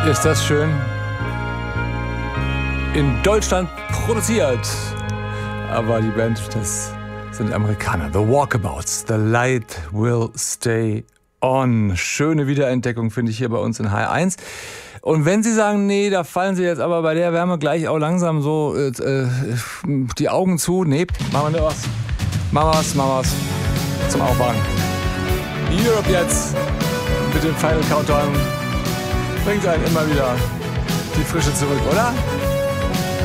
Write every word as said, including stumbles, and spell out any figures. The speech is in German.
Ist das schön? In Deutschland produziert. Aber die Band, das sind Amerikaner. The Walkabouts. The Light Will Stay On. Schöne Wiederentdeckung finde ich hier bei uns in H R eins. Und wenn Sie sagen, nee, da fallen Sie jetzt aber bei der Wärme gleich auch langsam so äh, die Augen zu. Nee, machen wir was. Machen wir was, machen wir was. Zum Aufwachen. Europe jetzt mit dem Final Countdown bringt einen immer wieder die Frische zurück, oder?